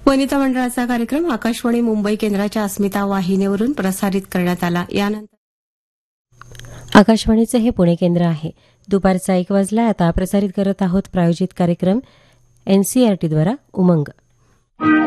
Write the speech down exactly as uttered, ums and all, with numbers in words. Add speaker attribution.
Speaker 1: वनिता मंडळाचा कार्यक्रम आकाशवाणी मुंबई केंद्राच्या अस्मिता वाहिनीवरून प्रसारित करण्यात आला. यानंतर
Speaker 2: आकाशवाणीचं हे पुणे केंद्र आहे. दुपारचा एक वाजला. आता प्रसारित करत आहोत प्रायोजित कार्यक्रम एनसीईआरटीद्वारा उमंग.